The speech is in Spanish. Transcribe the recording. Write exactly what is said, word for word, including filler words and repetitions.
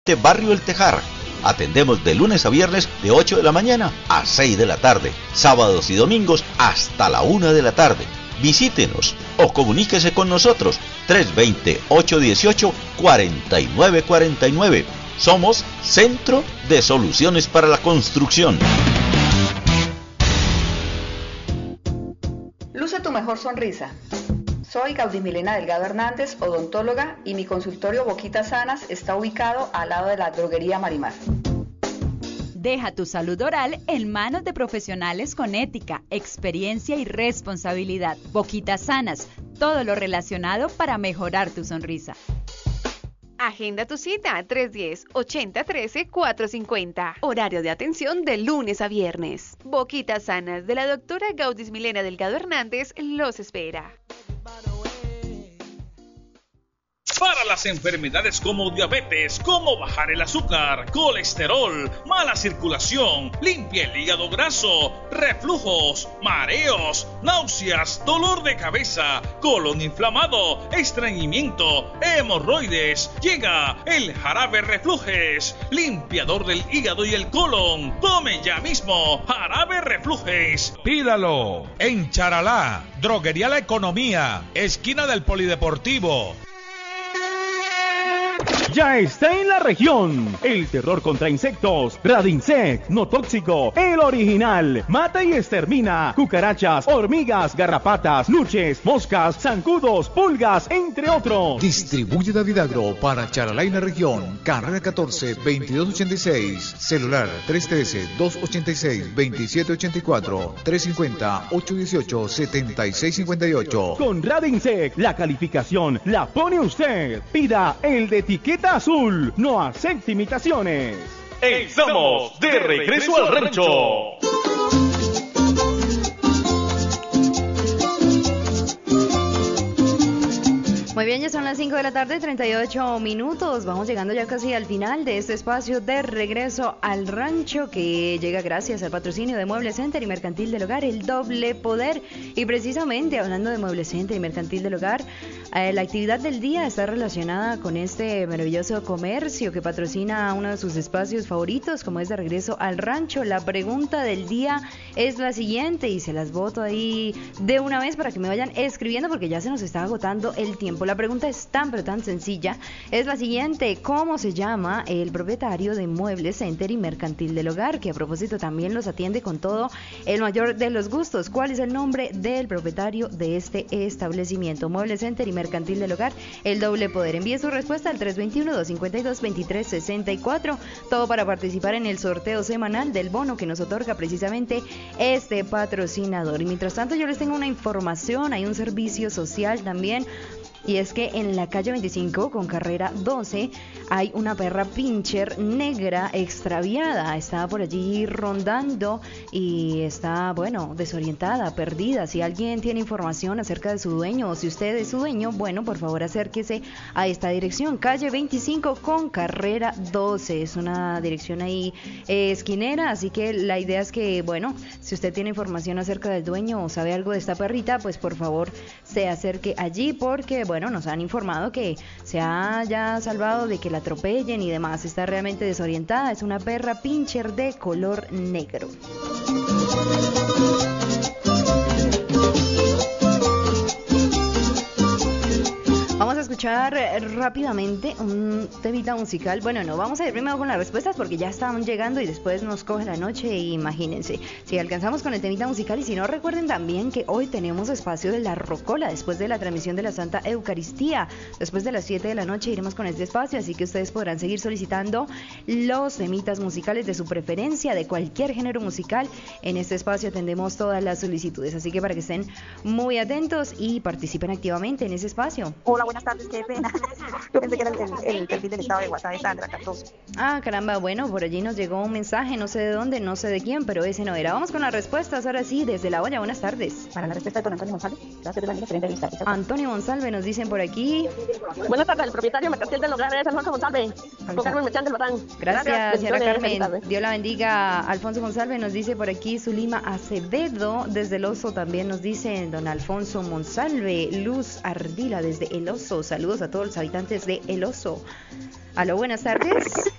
de Barrio El Tejar. Atendemos de lunes a viernes de ocho de la mañana a seis de la tarde, sábados y domingos hasta la una de la tarde. Visítenos o comuníquese con nosotros tres dos cero, ocho uno ocho, cuatro nueve cuatro nueve. Somos Centro de Soluciones para la Construcción. Luce tu mejor sonrisa. Soy Gaudimilena Delgado Hernández, odontóloga, y mi consultorio Boquitas Sanas está ubicado al lado de la droguería Marimar. Deja tu salud oral en manos de profesionales con ética, experiencia y responsabilidad. Boquitas Sanas, todo lo relacionado para mejorar tu sonrisa. Agenda tu cita tres uno cero, ocho cero uno tres, cuatro cinco cero. Horario de atención de lunes a viernes. Boquitas Sanas de la doctora Gaudismilena Delgado Hernández los espera. Para las enfermedades como diabetes, como bajar el azúcar, colesterol, mala circulación, limpia el hígado graso, reflujos, mareos, náuseas, dolor de cabeza, colon inflamado, estreñimiento, hemorroides, llega el jarabe Reflujes, limpiador del hígado y el colon. Tome ya mismo jarabe Reflujes. Pídalo en Charalá, Droguería La Economía, esquina del Polideportivo. Ya está en la región. El terror contra insectos. Radinsect, no tóxico. El original. Mata y extermina cucarachas, hormigas, garrapatas, luches, moscas, zancudos, pulgas, entre otros. Distribuye David Agro para Charalá y la región. Carrera catorce, veintidós ochenta y seis. Celular tres uno tres, dos ocho seis, dos siete ocho cuatro. tres cinco cero, ocho uno ocho, siete seis cinco ocho. Con Radinsect, la calificación la pone usted. Pida el de etiqueta azul. No acepte imitaciones. Estamos de regreso al rancho. Muy bien, ya son las cinco de la tarde, treinta y ocho minutos. Vamos llegando ya casi al final de este espacio de regreso al rancho, que llega gracias al patrocinio de Mueble Center y Mercantil del Hogar, el doble poder. Y precisamente hablando de Mueble Center y Mercantil del Hogar, eh, la actividad del día está relacionada con este maravilloso comercio que patrocina uno de sus espacios favoritos, como es de regreso al rancho. La pregunta del día es la siguiente, y se las boto ahí de una vez para que me vayan escribiendo, porque ya se nos está agotando el tiempo. La pregunta es tan pero tan sencilla, es la siguiente: ¿cómo se llama el propietario de Mueble Center y Mercantil del Hogar, que a propósito también los atiende con todo el mayor de los gustos? ¿Cuál es el nombre del propietario de este establecimiento? Mueble Center y Mercantil del Hogar, el doble poder. Envíe su respuesta al tres dos uno, dos cinco dos, dos tres seis cuatro, todo para participar en el sorteo semanal del bono que nos otorga precisamente este patrocinador. Y mientras tanto yo les tengo una información, hay un servicio social también. Y es que en la calle veinticinco con carrera doce hay una perra pincher negra extraviada. Está por allí rondando y está, bueno, desorientada, perdida. Si alguien tiene información acerca de su dueño, o si usted es su dueño, bueno, por favor acérquese a esta dirección, calle veinticinco con carrera doce. Es una dirección ahí eh, esquinera, así que la idea es que, bueno, si usted tiene información acerca del dueño o sabe algo de esta perrita, pues por favor se acerque allí, porque bueno, nos han informado que se ha ya salvado de que la atropellen y demás. Está realmente desorientada. Es una perra pincher de color negro. Vamos a escuchar rápidamente un temita musical. Bueno, no, vamos a ir primero con las respuestas porque ya están llegando y después nos coge la noche, y imagínense si alcanzamos con el temita musical. Y si no, recuerden también que hoy tenemos espacio de la Rocola después de la transmisión de la Santa Eucaristía. Después de las siete de la noche iremos con este espacio, así que ustedes podrán seguir solicitando los temitas musicales de su preferencia, de cualquier género musical. En este espacio atendemos todas las solicitudes, así que para que estén muy atentos y participen activamente en ese espacio. Hola, buenas tardes, qué pena. Yo pensé que era el, el, el perfil del estado de WhatsApp de Sandra Cardoso. Ah, caramba, bueno, por allí nos llegó un mensaje, no sé de dónde, no sé de quién, pero ese no era. Vamos con las respuestas, ahora sí, desde La Olla. Buenas tardes. Para la respuesta de don Antonio González, gracias por la entrevista. Antonio González nos dicen por aquí. Buenas tardes, el propietario mercantil del hogar es Alfonso González, con Carmen Merchán del Batán. Gracias, Gracias señora Carmen. Dios la bendiga. Alfonso González nos dice por aquí. Zulima Acevedo desde El Oso también nos dice don Alfonso Monsalve. Luz Ardila desde El Oso. Saludos a todos los habitantes de El Oso. Aló, buenas tardes.